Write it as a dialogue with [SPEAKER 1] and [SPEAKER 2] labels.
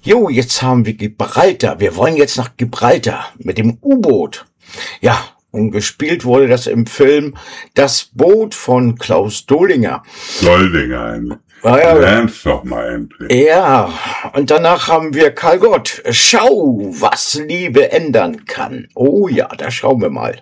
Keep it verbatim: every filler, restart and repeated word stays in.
[SPEAKER 1] Jo, jetzt haben wir Gibraltar. Wir wollen jetzt nach Gibraltar mit dem U-Boot. Ja, und gespielt wurde das im Film Das Boot von Klaus Dolinger.
[SPEAKER 2] Doldinger,
[SPEAKER 1] Ah, ja,
[SPEAKER 2] lern's doch mal endlich.
[SPEAKER 1] ja, und danach haben wir Karl Gott. Schau, was Liebe ändern kann. Oh ja, da schauen wir mal.